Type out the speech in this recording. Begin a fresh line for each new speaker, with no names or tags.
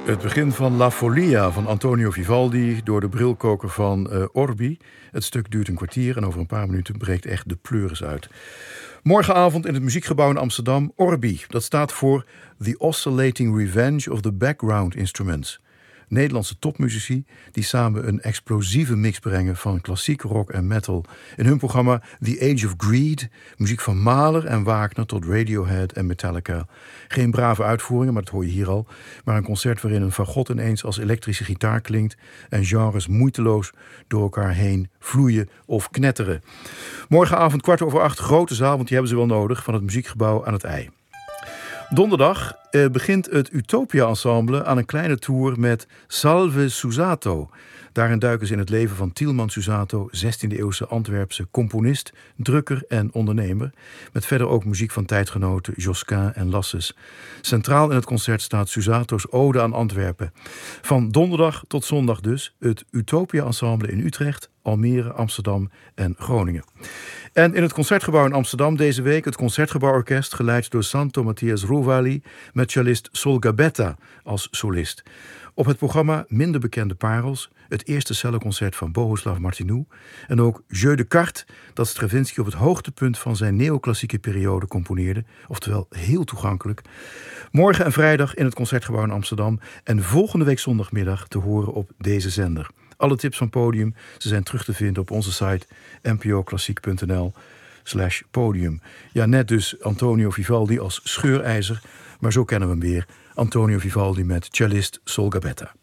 Het begin van La Follia van Antonio Vivaldi door de brilkoker van Orbi. Het stuk duurt een kwartier en over een paar minuten breekt echt de pleuris uit. Morgenavond in het Muziekgebouw in Amsterdam Orbi. Dat staat voor The Oscillating Revenge of the Background Instruments. Nederlandse topmuzici die samen een explosieve mix brengen van klassiek rock en metal. In hun programma The Age of Greed, muziek van Mahler en Wagner tot Radiohead en Metallica. Geen brave uitvoeringen, maar dat hoor je hier al. Maar een concert waarin een fagot ineens als elektrische gitaar klinkt en genres moeiteloos door elkaar heen vloeien of knetteren. Morgenavond 7:15, grote zaal, want die hebben ze wel nodig, van het Muziekgebouw aan het IJ. Donderdag begint het Utopia Ensemble aan een kleine tour met Salve Susato. Daarin duiken ze in het leven van Tielman Susato, 16e-eeuwse Antwerpse componist, drukker en ondernemer. Met verder ook muziek van tijdgenoten Josquin en Lasses. Centraal in het concert staat Susato's Ode aan Antwerpen. Van donderdag tot zondag dus het Utopia Ensemble in Utrecht, Almere, Amsterdam en Groningen. En in het Concertgebouw in Amsterdam deze week het Concertgebouworkest, geleid door Santo Mathias Rovali, met cellist Sol Gabetta als solist. Op het programma minder bekende parels, het eerste celloconcert van Bohuslav Martinou en ook Jeu de Cartes, dat Stravinsky op het hoogtepunt van zijn neoclassieke periode componeerde, oftewel heel toegankelijk. Morgen en vrijdag in het Concertgebouw in Amsterdam en volgende week zondagmiddag te horen op deze zender. Alle tips van Podium, ze zijn terug te vinden op onze site npoklassiek.nl/podium. Ja, net dus Antonio Vivaldi als scheurijzer, maar zo kennen we hem weer. Antonio Vivaldi met cellist Sol Gabetta.